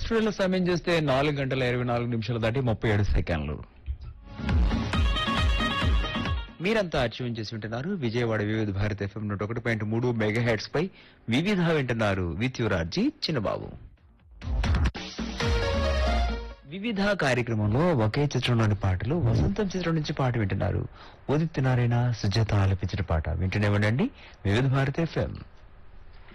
స్టూడియోలో సమయం చేస్తే 4 గంటల 24 నిమిషాలు దాటి 37 సెకండ్లు. మీరంతా ట్యూన్ చేసి ఉంటున్నారు విజయవాడ వివిధ భారత్ FM 101.3 మెగాహెర్ట్జ్ పై వివిధ వింటున్నారు విత్ యువరాజీ చిన్నబాబు. వివిధ కార్యక్రమంలో ఒకే చిత్రంలోని పాటలు వసంతం చిత్రం నుంచి పాట వింటున్నారు. ఉదిత్ నారాయణ సుజాత ఆలపించిన పాట వింటూనే ఉండండి వివిధ భారత్ FM.